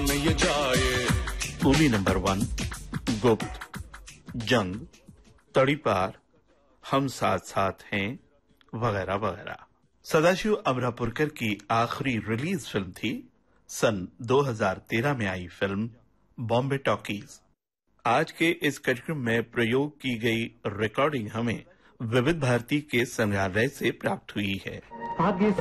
में ये जाए। मूवी नंबर 1, गुप्त, जंग, तड़ीपार, हम साथ साथ हैं, वगैरह वगैरह। सदाशिव अमरापुरकर की आखिरी रिलीज फिल्म थी सन 2013 में आई फिल्म बॉम्बे टॉकीज। आज के इस कार्यक्रम में प्रयोग की गई रिकॉर्डिंग हमें विविध भारती के संग्रहालय से प्राप्त हुई है।